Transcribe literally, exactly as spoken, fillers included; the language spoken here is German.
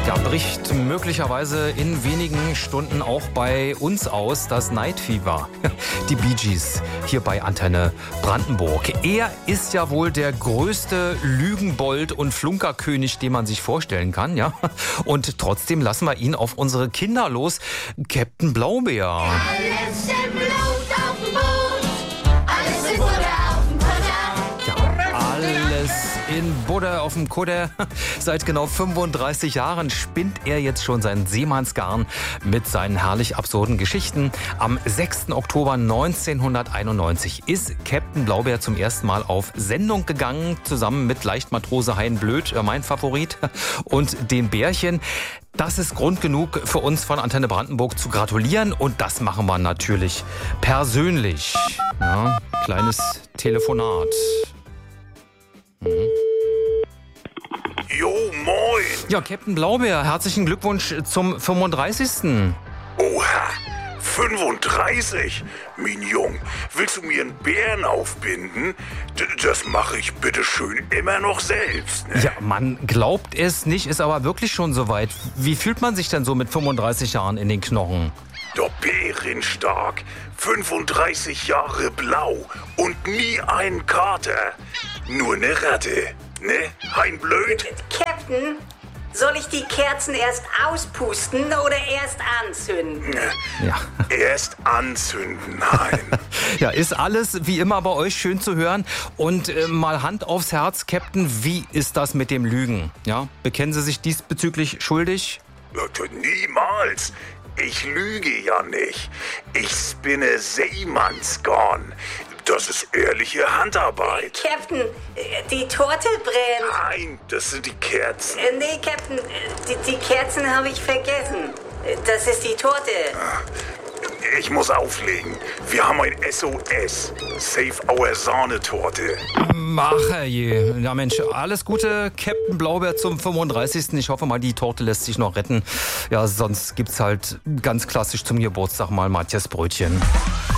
Ja, bricht möglicherweise in wenigen Stunden auch bei uns aus das Night Fever. Die Bee Gees hier bei Antenne Brandenburg. Er ist ja wohl der größte Lügenbold und Flunkerkönig, den man sich vorstellen kann, ja. Und trotzdem lassen wir ihn auf unsere Kinder los. Captain Blaubeer. Alles im Blut auf dem Boot, alles in Butter auf dem Kutter. Ja, alles in Butter auf dem Kutter. Seit genau fünfunddreißig Jahren spinnt er jetzt schon sein Seemannsgarn mit seinen herrlich absurden Geschichten. Am sechsten Oktober neunzehnhunderteinundneunzig ist Captain Blaubeer zum ersten Mal auf Sendung gegangen, zusammen mit Leichtmatrose Hein Blöd, mein Favorit, und dem Bärchen. Das ist Grund genug für uns von Antenne Brandenburg zu gratulieren, und das machen wir natürlich persönlich. Ja, kleines Telefonat. Mhm. Jo, moin. Ja, Captain Blaubeer, herzlichen Glückwunsch zum fünfunddreißigsten Oha, fünfunddreißig? Mein Jung, willst du mir einen Bären aufbinden? D- das mache ich bitteschön immer noch selbst, ne? Ja, man glaubt es nicht, ist aber wirklich schon soweit. Wie fühlt man sich denn so mit fünfunddreißig Jahren in den Knochen? Der Bärenstark, fünfunddreißig Jahre blau und nie ein Kater. Nur eine Ratte, ne? Hein Blöd? Captain, soll ich die Kerzen erst auspusten oder erst anzünden? Ja. Erst anzünden, Hein. Ja, ist alles wie immer bei euch schön zu hören. Und äh, mal Hand aufs Herz, Captain, wie ist das mit dem Lügen? Ja, bekennen Sie sich diesbezüglich schuldig? Niemals. Ich lüge ja nicht. Ich spinne Seemannsgarn. Das ist ehrliche Handarbeit. Captain, äh, die Torte brennt. Nein, das sind die Kerzen. Äh, nee, Captain, äh, die, die Kerzen habe ich vergessen. Äh, Das ist die Torte. Ich muss auflegen. Wir haben ein S O S. Save our Sahnetorte. Mach je. Ja Mensch, alles Gute, Captain Blaubeer zum fünfunddreißigsten Ich hoffe mal, die Torte lässt sich noch retten. Ja, sonst gibt's halt ganz klassisch zum Geburtstag mal Matthias Brötchen.